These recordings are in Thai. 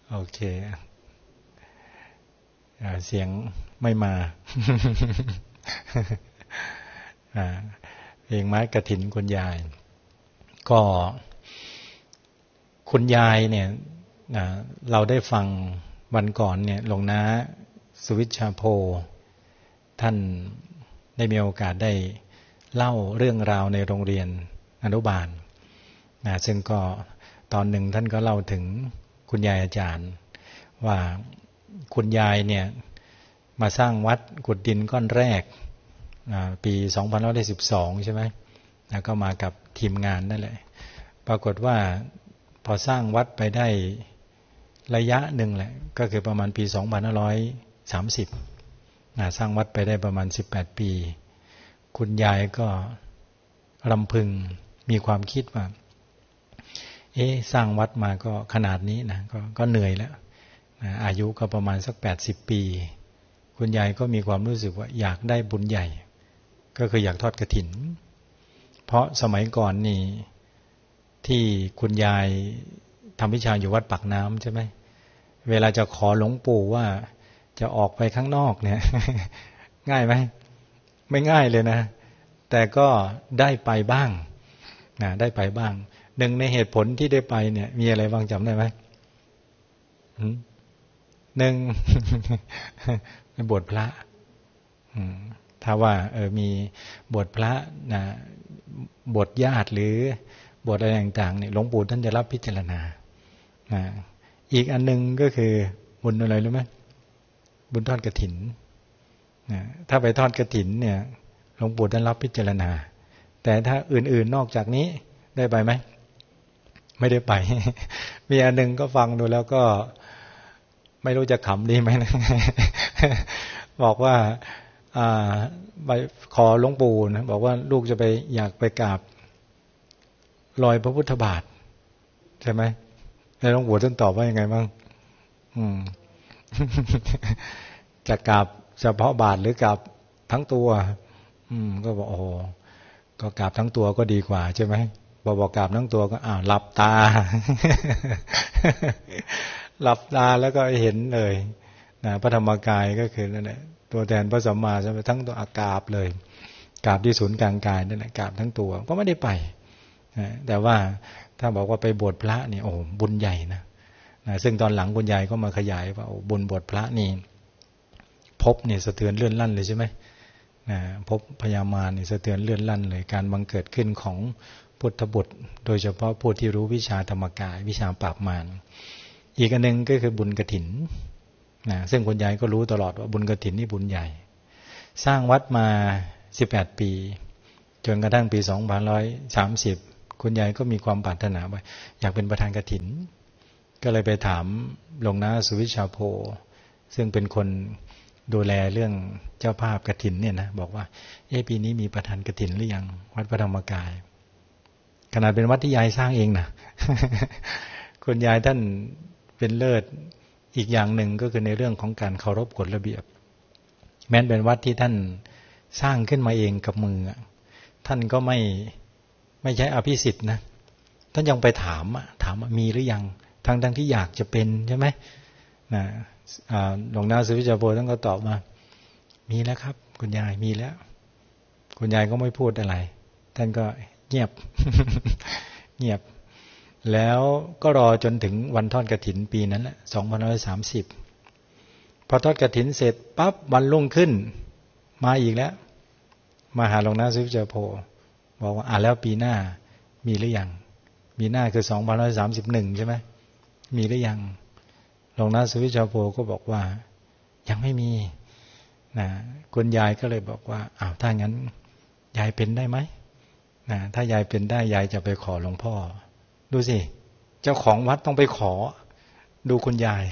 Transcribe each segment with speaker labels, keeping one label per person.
Speaker 1: โอเคเสียงไม่มา เพลงไม้กฐินคุณยายก็คุณยายเนี่ยเราได้ฟังวันก่อนเนี่ยหลวงน้าสุวิชชาโพท่านได้มีโอกาสได้เล่าเรื่องราวในโรงเรียนอนุบาลซึ่งก็ตอนหนึ่งท่านก็เล่าถึงคุณยายอาจารย์ว่าคุณยายเนี่ยมาสร้างวัดขุดดินก้อนแรกปี2512ใช่ไหมแล้วก็มากับทีมงานนั่นแหละปรากฏว่าพอสร้างวัดไปได้ระยะหนึ่งแหละก็คือประมาณปี2530สร้างวัดไปได้ประมาณ18ปีคุณยายก็รำพึงมีความคิดว่าสร้างวัดมาก็ขนาดนี้นะก็เหนื่อยแล้วอายุก็ประมาณสัก80ปีคุณยายก็มีความรู้สึกว่าอยากได้บุญใหญ่ก็คืออยากทอดกฐินเพราะสมัยก่อนนี่ที่คุณยายทำวิชาอยู่วัดปากน้ำใช่ไหมเวลาจะขอหลวงปู่ว่าจะออกไปข้างนอกเนี่ย ง่ายไหมไม่ง่ายเลยนะแต่ก็ได้ไปบ้างได้ไปบ้างหนึ่งในเหตุผลที่ได้ไปเนี่ยมีอะไรบ้างจำได้ไหมหนึ่ง บวชพระถ้าว่ามีบวชพระนะบวชญาติหรือบวชอะไรต่างๆเนี่ยหลวงปู่ท่านจะรับพิจารณาอีกอันนึงก็คือบุญอะไรรู้ไหมบุญทอดกฐินถ้าไปทอดกฐินเนี่ยหลวงปู่ท่านรับพิจารณาแต่ถ้าอื่นๆนอกจากนี้ได้ไปไหมไม่ได้ไป มีอันนึงก็ฟังดูแล้วก็ไม่รู้จะขำดีไหมนะ บอกว่าไปขอหลวงปู่นะบอกว่าลูกจะไปอยากไปกราบรอยพระพุทธบาทใช่ไหมแล้วหลวงปู่ท่านตอบว่ายังไงบ้าง จะกราบเฉพาะบาทหรือกราบทั้งตัวก็บอกโอ้ก็กราบทั้งตัวก็ดีกว่าใช่ไหมบอกกราบทั้งตัวก็หลับตา หลับตาแล้วก็เห็นเลยนะพระธรรมกายก็คือนั่นแหละตัวแทนพระสัมมาสัมพุทธเจ้าทั้งตัวกราบเลยกราบที่ศูนย์กลางกายนั่นแหละกราบทั้งตัวก็ไม่ได้ไปแต่ว่าถ้าบอกว่าไปบวชพระนี่โอ้บุญใหญ่นะซึ่งตอนหลังคุณยายก็มาขยายว่าบุญบวชพระนี่ภพเนี่ยสะเทือนเลื่อนลั่นเลยใช่ไหมภพพญามารนี่สะเทือนเลื่อนลั่นเลยการบังเกิดขึ้นของพุทธบุตรโดยเฉพาะผู้ที่รู้วิชาธรรมกายวิชาปราบมารอีกอันนึงก็คือบุญกฐินซึ่งคุณยายก็รู้ตลอดว่าบุญกฐินนี่บุญใหญ่สร้างวัดมา18ปีจนกระทั่งปี2530คุณยายก็มีความปรารถนาว่าอยากเป็นประธานกฐินก็เลยไปถามหลวงน้าสุวิชชาโพซึ่งเป็นคนดูแลเรื่องเจ้าภาพกฐินเนี่ยนะบอกว่าปีนี้มีประธานกฐินหรือยังวัดพระธรรมกายขนาดเป็นวัดที่ยายสร้างเองนะ คุณยายท่านเป็นเลิศอีกอย่างหนึ่งก็คือในเรื่องของการเคารพกฎระเบียบแม้เป็นวัดที่ท่านสร้างขึ้นมาเองกับมือท่านก็ไม่ใช่อภิสิทธิ์นะท่านยังไปถามมีหรือยังทั้งที่อยากจะเป็นใช่ไหมหลวงนาสุวิชชาโพท่านก็ตอบมามีแล้วครับคุณยายมีแล้วคุณยายก็ไม่พูดอะไรท่านก็เงียบ เงียบแล้วก็รอจนถึงวันทอดกฐินปีนั้นแหละ2530พอทอดกฐินเสร็จปั๊บวันรุ่งขึ้นมาอีกแล้วมาหาหลวงนาสุวิชชาโพบอกว่าแล้วปีหน้ามีหรือยังปีหน้าคือ2531ใช่ไหมมีหรือยังหลวงนาสุวิชชาโพก็บอกว่ายังไม่มีคุณยายก็เลยบอกว่าถ้างั้นยายเป็นได้ไหมถ้ายายเป็นได้ยายจะไปขอหลวงพ่อดูสิเจ้าของวัดต้องไปขอดูคุณยาย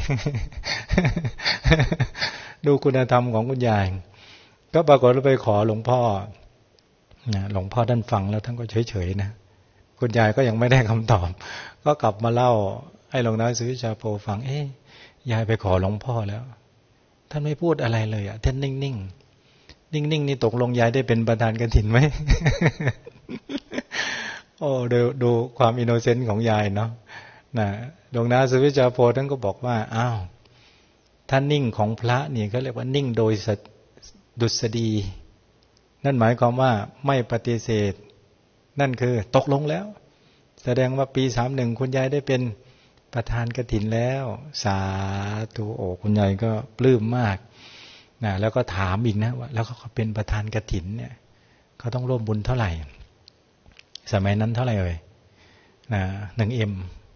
Speaker 1: ดูคุณธรรมของคุณยายก็ปรากฏว่าไปขอหลวงพ่อหลวงพ่อท่านฟังแล้วท่านก็เฉยๆนะคุณยายก็ยังไม่ได้คำตอบก็กลับมาเล่าให้หลวงนาสุวิชชาโพฟังยายไปขอหลวงพ่อแล้วท่านไม่พูดอะไรเลยท่านนิ่งๆนี่ตกลงยายได้เป็นประธานกฐินไหม โอ้ดูความอินโนเซนต์ของยายเนาะนะหลวงนาสุวิชาโพท่านก็บอกว่าอ้าวท่านนิ่งของพระนี่เขาเรียกว่านิ่งโดยดุษฎีนั่นหมายความว่าไม่ปฏิเสธนั่นคือตกลงแล้วแสดงว่าปี31คุณยายได้เป็นประธานกฐินแล้วสาธุโอ้คุณยายก็ปลื้มมากนะแล้วก็ถามอีกนะว่าแล้วเขาเป็นประธานกฐินเนี่ยเขาต้องร่วมบุญเท่าไหร่สมัยนั้นเท่าไหร่เลยนะ1M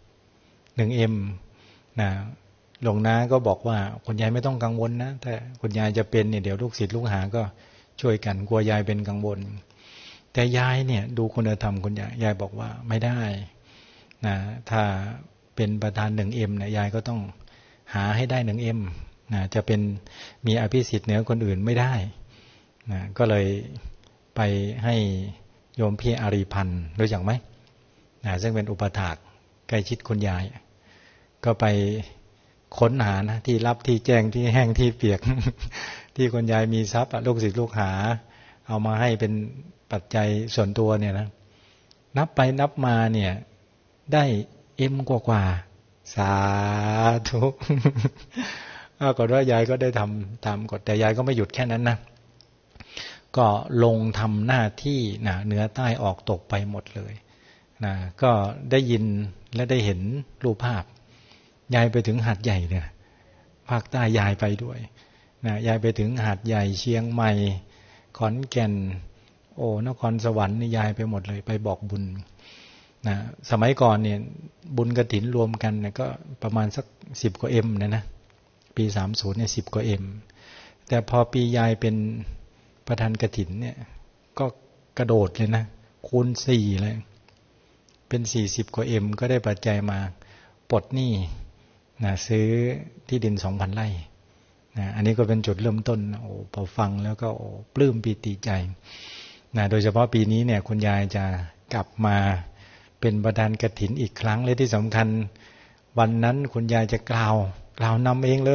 Speaker 1: นะหลวงนาก็บอกว่าคุณยายไม่ต้องกังวลนะถ้าคุณยายจะเป็นเนี่ยเดี๋ยวลูกศิษย์ลูกหาก็ช่วยกันกลัวยายเป็นกังวลแต่ยายเนี่ยดูคุณธรรมคุณยายบอกว่าไม่ได้นะถ้าเป็นประธาน1Mเนี่ยยายก็ต้องหาให้ได้1Mนะจะเป็นมีอภิสิทธิ์เหนือคนอื่นไม่ได้นะก็เลยไปให้โยมพี่อารีพันธ์รู้จักไหมนะซึ่งเป็นอุปถากใกล้ชิดคุณยายก็ไปค้นหานะที่รับที่แจ้งที่แห้งที่เปียก ที่คุณยายมีทรัพย์ลูกศิษย์ลูกหาเอามาให้เป็นปัจจัยส่วนตัวเนี่ยนะนับไปนับมาเนี่ยได้Mกว่าสาธุปรากฏว่ายายก็ได้ทำตามกฎแต่ยายก็ไม่หยุดแค่นั้นนะก็ลงทำหน้าที่นะเหนือใต้ออกตกไปหมดเลยนะก็ได้ยินและได้เห็นรูปภาพยายไปถึงหาดใหญ่เนี่ยภาคใต้ยายไปด้วยนะยายไปถึงหาดใหญ่เชียงใหม่ขอนแก่นโอ้นครสวรรค์นี่ยายไปหมดเลยไปบอกบุญนะสมัยก่อนเนี่ยบุญกฐินรวมกันเนี่ยก็ประมาณสัก10 กว่า M นะปี30เนี่ย10 กว่า M แต่พอปียายเป็นประธานกฐินเนี่ยก็กระโดดเลยนะคูณ4เลยเป็น40 กว่า M ก็ได้ปัจจัยมาปลดหนี้นะซื้อที่ดิน 2,000 ไร่นะอันนี้ก็เป็นจุดเริ่มต้นโอ้พอฟังแล้วก็โอ้ปลื้มปีติใจนะโดยเฉพาะปีนี้เนี่ยคุณยายจะกลับมาเป็นประธานกฐินอีกครั้งและที่สำคัญวันนั้นคุณยายจะกล่าวนำเองเลย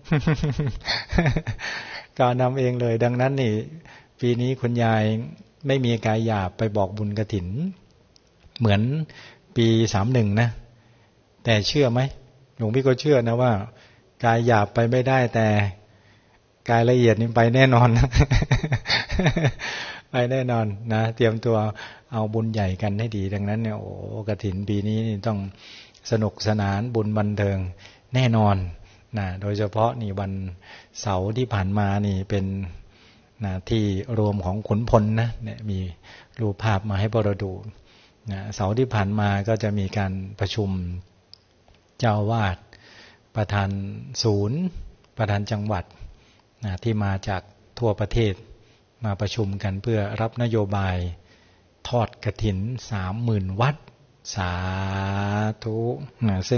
Speaker 1: กล่าวนำเองเลยดังนั้นนี่ปีนี้คุณยายไม่มีกายหยาบไปบอกบุญกฐินเหมือนปี31นะแต่เชื่อไหมหลวงพี่ก็เชื่อนะว่ากายหยาบไปไม่ได้แต่กายละเอียดนี่ไปแน่นอน ไปแน่นอนนะเตรียมตัวเอาบุญใหญ่กันให้ดีดังนั้นเนี่ยโอ้กฐินปีนี้นี่ต้องสนุกสนานบุญบันเทิงแน่นอนนะโดยเฉพาะนี่วันเสาร์ที่ผ่านมานี่เป็นนะที่รวมของขุนพลนะเนี่ยมีรูปภาพมาให้พวกเราดูนะเสาร์ที่ผ่านมาก็จะมีการประชุมเจ้าวาดประธานศูนย์ประธานจังหวัดนะที่มาจากทั่วประเทศมาประชุมกันเพื่อรับนโยบายทอดกฐิน 30,000 วัดสาธุนะ